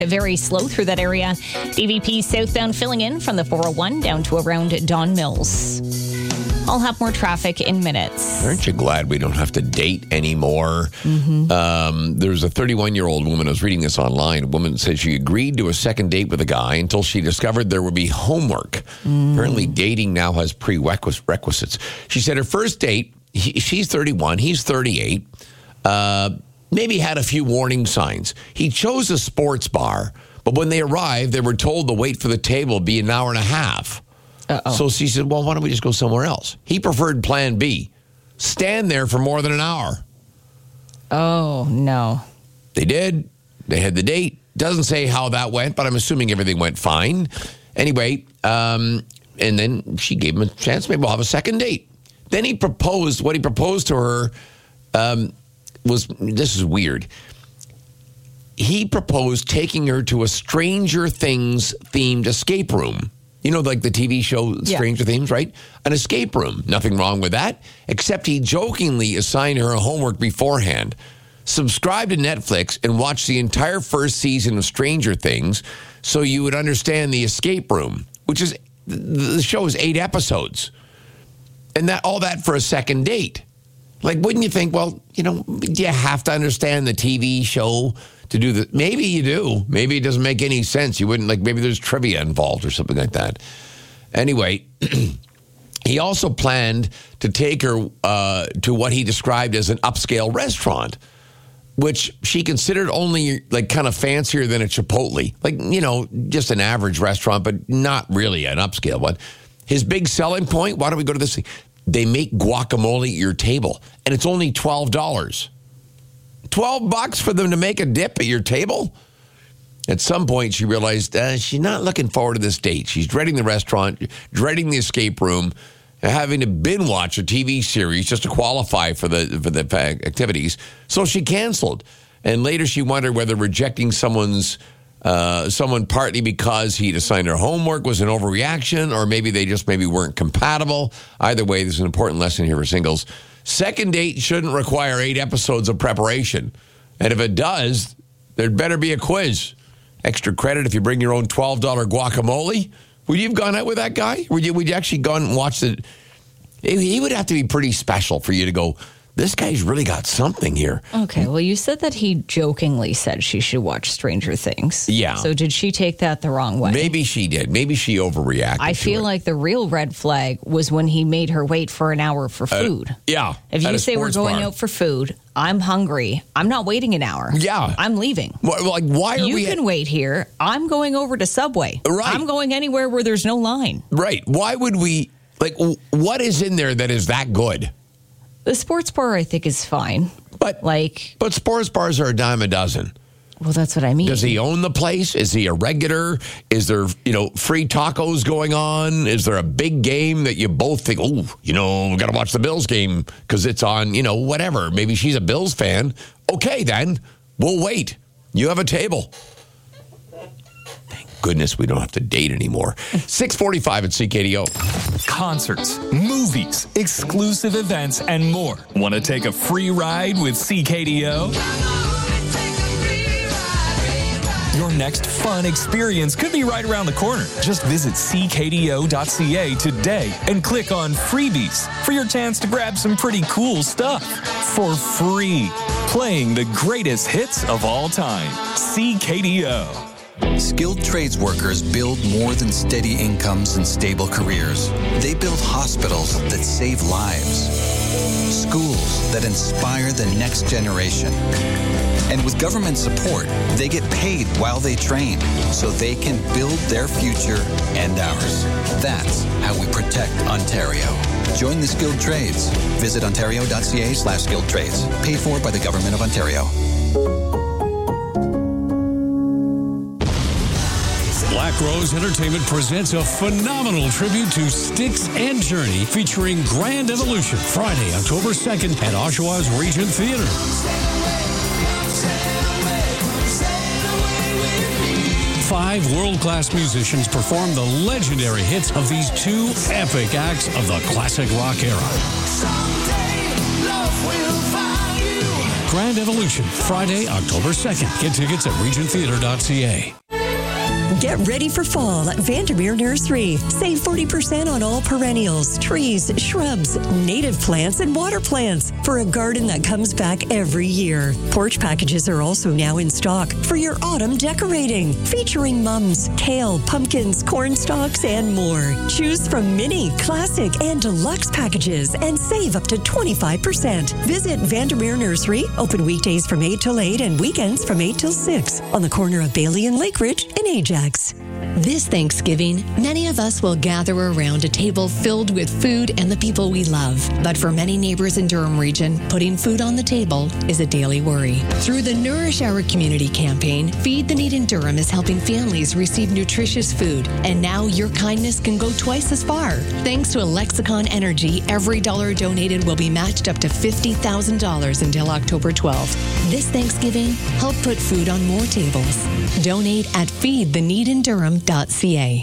Very slow through that area. DVP southbound filling in from the 401 down to around Don Mills. I'll have more traffic in minutes. Aren't you glad we don't have to date anymore? There's a 31-year-old woman, I was reading this online. A woman said she agreed to a second date with a guy until she discovered there would be homework. Apparently, dating now has prerequisites. She said her first date, she's 31, he's 38, maybe had a few warning signs. He chose a sports bar, but when they arrived, they were told the wait for the table would be an hour and a half. So she said, well, why don't we just go somewhere else? He preferred plan B. Stand there for more than an hour. Oh, no. They did. They had the date. Doesn't say how that went, but I'm assuming everything went fine. Anyway, and then she gave him a chance. Maybe we'll have a second date. Then he proposed. What he proposed to her was, this is weird. He proposed taking her to a Stranger Things themed escape room. You know, like the TV show Stranger Things, right? An escape room. Nothing wrong with that. Except he jokingly assigned her homework beforehand. Subscribe to Netflix and watch the entire first season of Stranger Things so you would understand the escape room, which is, the show is 8 episodes. And all that for a second date. Like, wouldn't you think, well, you know, do you have to understand the TV show to do the? Maybe you do. Maybe it doesn't make any sense. You wouldn't, like, maybe there's trivia involved or something like that. Anyway, he also planned to take her to what he described as an upscale restaurant, which she considered only, like, kind of fancier than a Chipotle. Like, you know, just an average restaurant, but not really an upscale one. His big selling point, why don't we go to this thing? They make guacamole at your table, and it's only $12. $12 for them to make a dip at your table? At some point, she realized she's not looking forward to this date. She's dreading the restaurant, dreading the escape room, having to binge watch a TV series just to qualify for the activities. So she canceled. And later she wondered whether rejecting someone partly because he'd assigned her homework was an overreaction, or maybe they just weren't compatible. Either way, there's an important lesson here for singles. Second date shouldn't require 8 episodes of preparation. And if it does, there'd better be a quiz. Extra credit if you bring your own $12 guacamole. Would you have gone out with that guy? Would you actually gone and watched it? He would have to be pretty special for you to go, this guy's really got something here. Okay, well, you said that he jokingly said she should watch Stranger Things. Yeah. So did she take that the wrong way? Maybe she did. Maybe she overreacted. I feel like the real red flag was when he made her wait for an hour for food. Yeah. If you say we're going out for food, I'm hungry, I'm not waiting an hour. Yeah. I'm leaving. Like, why are you can wait here. I'm going over to Subway. Right. I'm going anywhere where there's no line. Right. Why would we, like, what is in there that is that good? The sports bar, I think, is fine. But sports bars are a dime a dozen. Well, that's what I mean. Does he own the place? Is he a regular? Is there, free tacos going on? Is there a big game that you both think, we got to watch the Bills game because it's on, whatever. Maybe she's a Bills fan. Okay, then. We'll wait. You have a table. Goodness, we don't have to date anymore. 6:45 at CKDO. Concerts, movies, exclusive events, and more. Want to take a free ride with CKDO? Your next fun experience could be right around the corner. Just visit ckdo.ca today and click on Freebies for your chance to grab some pretty cool stuff for free. Playing the greatest hits of all time. CKDO. Skilled trades workers build more than steady incomes and stable careers. They build hospitals that save lives, schools that inspire the next generation. And with government support, they get paid while they train so they can build their future and ours. That's how we protect Ontario. Join the skilled trades. Visit ontario.ca/skilled trades. Paid for by the Government of Ontario. Black Rose Entertainment presents a phenomenal tribute to Styx and Journey featuring Grand Evolution, Friday, October 2nd at Oshawa's Regent Theatre. 5 world-class musicians perform the legendary hits of these 2 epic acts of the classic rock era. Grand Evolution, Friday, October 2nd. Get tickets at regenttheater.ca. Get ready for fall at Vandermeer Nursery. Save 40% on all perennials, trees, shrubs, native plants, and water plants for a garden that comes back every year. Porch packages are also now in stock for your autumn decorating, featuring mums, kale, pumpkins, corn stalks, and more. Choose from mini, classic, and deluxe packages and save up to 25%. Visit Vandermeer Nursery, open weekdays from 8 till 8 and weekends from 8 till 6 on the corner of Bailey and Lake Ridge in Ajax. This Thanksgiving, many of us will gather around a table filled with food and the people we love. But for many neighbors in Durham region, putting food on the table is a daily worry. Through the Nourish Our Community campaign, Feed the Need in Durham is helping families receive nutritious food. And now your kindness can go twice as far. Thanks to Lexicon Energy, every dollar donated will be matched up to $50,000 until October 12th. This Thanksgiving, help put food on more tables. Donate at feedtheneedindurham.ca.